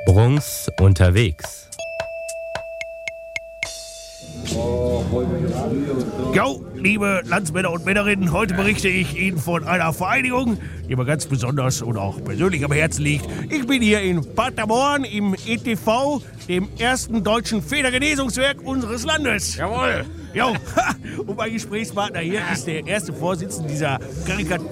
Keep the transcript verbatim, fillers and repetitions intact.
Bruns unterwegs. Jo, liebe Landsmänner und Männerinnen, heute berichte ich Ihnen von einer Vereinigung, die mir ganz besonders und auch persönlich am Herzen liegt. Ich bin hier in Paderborn im E T V, dem ersten deutschen Federgenesungswerk unseres Landes. Jawohl. Jo, und mein Gesprächspartner hier ist der erste Vorsitzende dieser Karikatur.